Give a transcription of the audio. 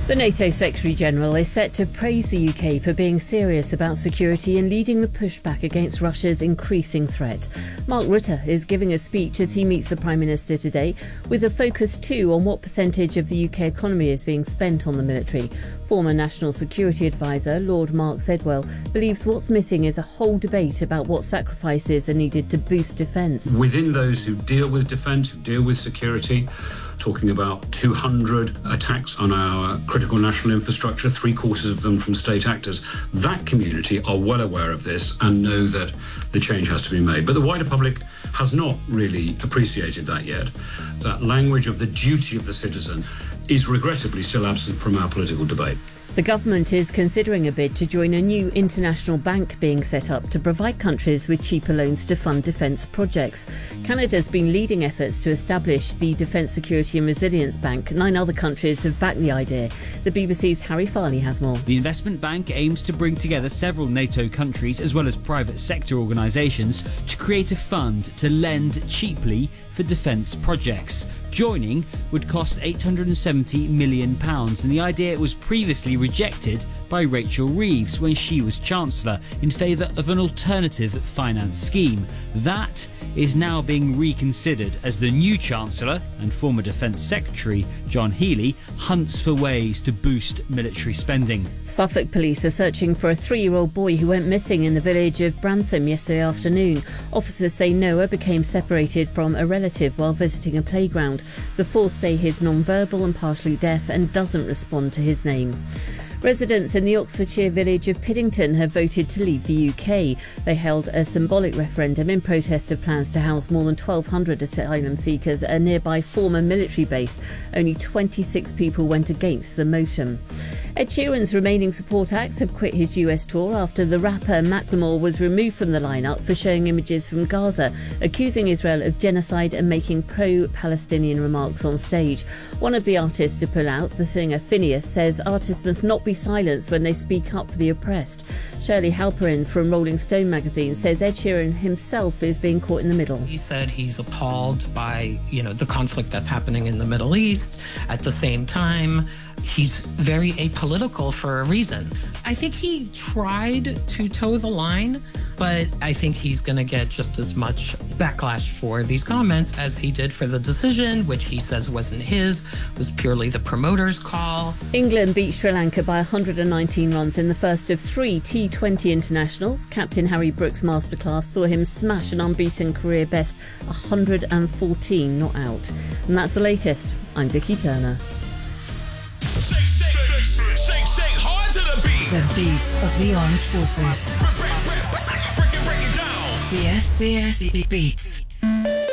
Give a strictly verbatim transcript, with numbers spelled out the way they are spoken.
The NATO Secretary-General is set to praise the U K for being serious about security and leading the pushback against Russia's increasing threat. Mark Rutte is giving a speech as he meets the Prime Minister today, with a focus too on what percentage of the U K economy is being spent on the military. Former National Security Advisor Lord Mark Sedwell believes what's missing is a whole debate about what sacrifices are needed to boost defence. Within those who deal with defence, who deal with security, talking about two hundred attacks on our critical national infrastructure, three quarters of them from state actors. That community are well aware of this and know that the change has to be made. But the wider public has not really appreciated that yet. That language of the duty of the citizen is regrettably still absent from our political debate. The government is considering a bid to join a new international bank being set up to provide countries with cheaper loans to fund defence projects. Canada's been leading efforts to establish the Defence Security and Resilience Bank. Nine other countries have backed the idea. The B B C's Harry Farley has more. The investment bank aims to bring together several NATO countries as well as private sector organisations to create a fund to lend cheaply for defence projects. Joining would cost eight hundred seventy million pounds, and the idea was previously rejected by Rachel Reeves when she was Chancellor in favour of an alternative finance scheme. That is now being reconsidered as the new Chancellor and former Defence Secretary John Healey hunts for ways to boost military spending. Suffolk police are searching for a three-year-old boy who went missing in the village of Brantham yesterday afternoon. Officers say Noah became separated from a relative while visiting a playground. The force say he's non-verbal and partially deaf and doesn't respond to his name. Residents in the Oxfordshire village of Piddington have voted to leave the U K. They held a symbolic referendum in protest of plans to house more than twelve hundred asylum seekers at a nearby former military base. Only twenty-six people went against the motion. Ed Sheeran's remaining support acts have quit his U S tour after the rapper Macklemore was removed from the lineup for showing images from Gaza, accusing Israel of genocide and making pro-Palestinian remarks on stage. One of the artists to pull out, the singer Phineas, says artists must not be silenced when they speak up for the oppressed. Shirley Halperin from Rolling Stone magazine says Ed Sheeran himself is being caught in the middle. He said he's appalled by, you know, the conflict that's happening in the Middle East. At the same time, he's very apolitical for a reason. I think he tried to toe the line, but I think he's going to get just as much backlash for these comments as he did for the decision, which he says wasn't his, was purely the promoter's call. England beat Sri Lanka by one hundred nineteen runs in the first of three T twenty internationals. Captain Harry Brooks' masterclass saw him smash an unbeaten career best one hundred fourteen not out. And that's the latest. I'm Vicky Turner. Shake, shake, shake, shake, shake hard to the beat. The beat of the armed forces. Break, break, break, break it, break it down. The F B S Beats.